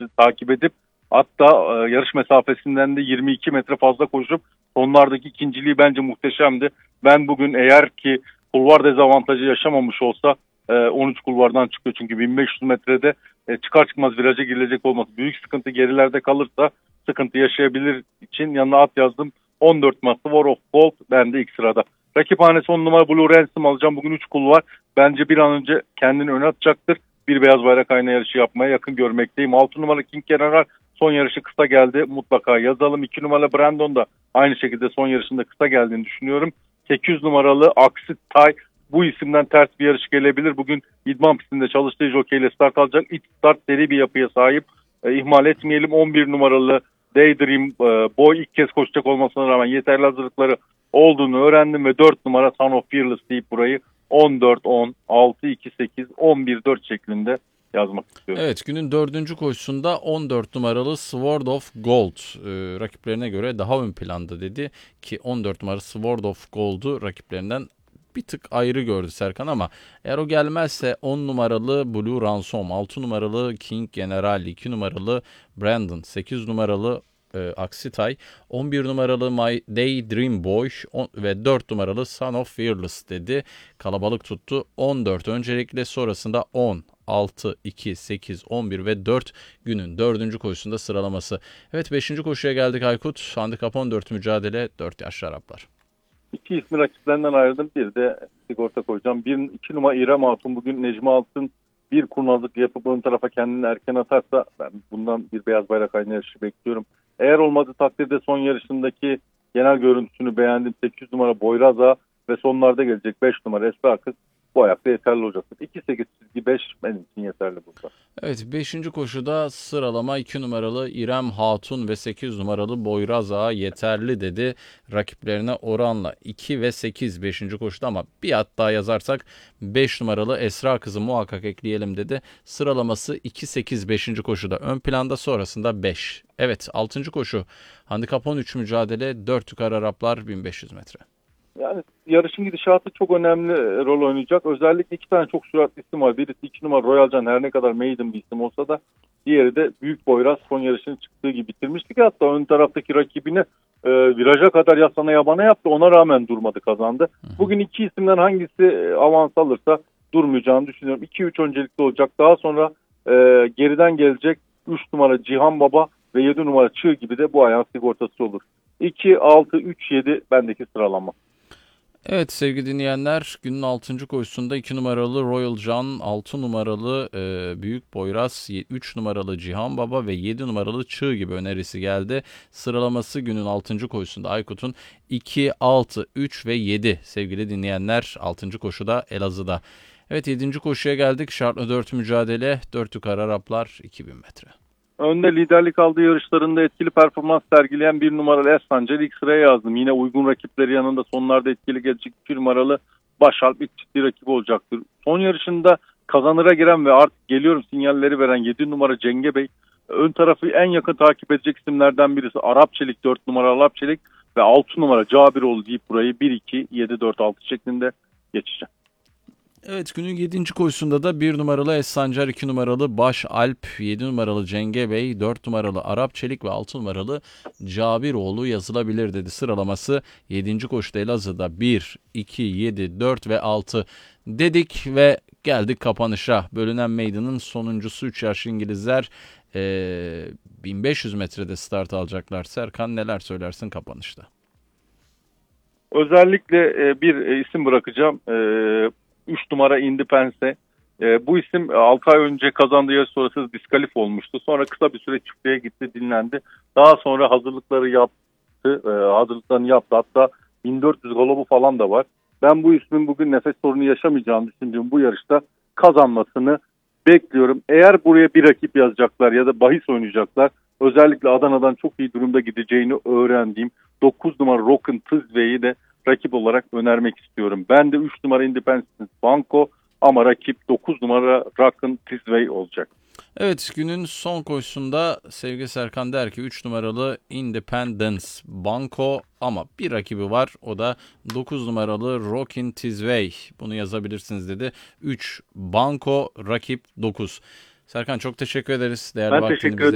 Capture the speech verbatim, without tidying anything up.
takip edip hatta e, yarış mesafesinden de yirmi iki metre fazla koşup sonlardaki ikinciliği bence muhteşemdi. Ben bugün eğer ki kulvar dezavantajı yaşamamış olsa e, on üç kulvardan çıkıyor. Çünkü bin beş yüz metrede e, çıkar çıkmaz viraja girilecek olması büyük sıkıntı, gerilerde kalırsa sıkıntı yaşayabilir için yanına at yazdım. on dört numara War of Gold bende ilk sırada. Rakiphanesi on numara Blue Ransom alacağım. Bugün üç kul var. Bence bir an önce kendini öne atacaktır. Bir beyaz bayrak ayna yarışı yapmaya yakın görmekteyim. altı numara King General son yarışı kısa geldi. Mutlaka yazalım. iki numara Brandon da aynı şekilde son yarışında kısa geldiğini düşünüyorum. sekiz yüz numaralı Aksi Tay, bu isimden ters bir yarış gelebilir. Bugün idman pistinde çalıştığı jokeyle start alacak. İç start seri bir yapıya sahip. E, ihmal etmeyelim. on bir numaralı Daydream e, Boy ilk kez koşacak olmasına rağmen yeterli hazırlıkları olduğunu öğrendim ve dört numara Son of Fearless deyip burayı on dört on, altı iki sekiz, on bir dört şeklinde yazmak istiyorum. Evet, günün dördüncü koşusunda on dört numaralı Sword of Gold e, rakiplerine göre daha ön planda dedi ki on dört numaralı Sword of Gold'u rakiplerinden bir tık ayrı gördü Serkan, ama eğer o gelmezse on numaralı Blue Ransom, altı numaralı King General, iki numaralı Brandon, sekiz numaralı e, Aksitay, on bir numaralı My Daydream Boy on, ve dört numaralı Son of Fearless dedi. Kalabalık tuttu. on dört öncelikle, sonrasında on, altı, iki, sekiz, on bir ve dört günün dördüncü koşusunda sıralaması. Evet, beşinci koşuya geldik Aykut. Handikap on dört mücadele, dört yaşlı Araplar. İki ismi rakiplerinden ayrıldım. Bir de sigorta koyacağım. Bir, iki numara İrem Hatun. Bugün Necmi Altın bir kurnazlık yapıp ön tarafa kendini erken atarsa ben bundan bir beyaz bayrak ayna yarışı bekliyorum. Eğer olmadı takdirde son yarışındaki genel görüntüsünü beğendim. sekiz numara Boyraza ve sonlarda gelecek beş numara Esra Akız bu ayakta yeterli olacaktır. iki sekiz çizgi beş benim için yeterli burada. Evet, beşinci koşuda sıralama iki numaralı İrem Hatun ve sekiz numaralı Boyraza yeterli dedi. Rakiplerine oranla iki ve sekiz beşinci koşuda, ama bir at daha yazarsak beş numaralı Esra Kızı muhakkak ekleyelim dedi. Sıralaması iki sekiz beşinci koşuda ön planda, sonrasında beş. Evet, altıncı koşu handikap on üç mücadele, dört yukarı Araplar bin beş yüz metre. Yani yarışın gidişatı çok önemli rol oynayacak. Özellikle iki tane çok süratli isim var. Birisi iki numara Royal Can, her ne kadar maiden bir isim olsa da diğeri de Büyük Boyraz son yarışını çıktığı gibi bitirmiştik. Hatta ön taraftaki rakibini e, viraja kadar yaslana yabana yaptı. Ona rağmen durmadı, kazandı. Bugün iki isimden hangisi avans alırsa durmayacağını düşünüyorum. iki üç öncelikli olacak. Daha sonra e, geriden gelecek üç numara Cihan Baba ve yedi numara Çığ gibi de bu ayağın sigortası olur. iki, altı, üç, yedi bendeki sıralama. Evet sevgili dinleyenler, günün altıncı koşusunda iki numaralı Royal Can, altı numaralı e, Büyük Boyraz, üç numaralı Cihan Baba ve yedi numaralı Çığ gibi önerisi geldi. Sıralaması günün altıncı koşusunda Aykut'un iki, altı, üç ve yedi sevgili dinleyenler, altıncı koşuda Elazığ'da. Evet, yedinci koşuya geldik. Şartlı dört mücadele, dört yukarı Araplar iki bin metre. Önde liderlik aldığı yarışlarında etkili performans sergileyen bir numaralı Esancar ilk sıraya yazdım. Yine uygun rakipleri yanında sonlarda etkili gelecek iki numaralı Başalp ilk ciddi rakip olacaktır. Son yarışında kazanıra giren ve artık geliyorum sinyalleri veren yedi numara Cenge Bey. Ön tarafı en yakın takip edecek isimlerden birisi. Arap Çelik dört numara Arap Çelik ve altı numara Cabiroğlu deyip burayı bir iki, yedi dört, altı şeklinde geçeceğim. Evet, günün yedinci koşusunda da bir numaralı Esancar, iki numaralı Baş Alp, yedi numaralı Cenge Bey, dört numaralı Arap Çelik ve altı numaralı Cabiroğlu yazılabilir dedi. Sıralaması yedinci koşuda Elazığ'da bir, iki, yedi, dört ve altı dedik ve geldik kapanışa. Bölünen meydanın sonuncusu üç yaş İngilizler ee, bin beş yüz metrede start alacaklar. Serkan, neler söylersin kapanışta? Özellikle e, bir e, isim bırakacağım. E, üç numara Independence. E, bu isim altı ay önce kazandığı yarış sonrası diskalif olmuştu. Sonra kısa bir süre çiftliğe gitti, dinlendi. Daha sonra hazırlıkları yaptı. E, hazırlıklarını yaptı. Hatta bin dört yüz galobu falan da var. Ben bu ismin bugün nefes sorunu yaşamayacağını düşündüğüm bu yarışta kazanmasını bekliyorum. Eğer buraya bir rakip yazacaklar ya da bahis oynayacaklar, özellikle Adana'dan çok iyi durumda gideceğini öğrendiğim dokuz numara Rock'n Tizway'i de rakip olarak önermek istiyorum. Ben de üç numara Independence Banco, ama rakip dokuz numara Rock'n Tizway olacak. Evet, günün son koşusunda sevgili Serkan der ki üç numaralı Independence Banco, ama bir rakibi var, o da dokuz numaralı Rock'n Tizway. Bunu yazabilirsiniz dedi. üç Banco, rakip dokuz. Serkan, çok teşekkür ederiz değerli Ben vaktini teşekkür bize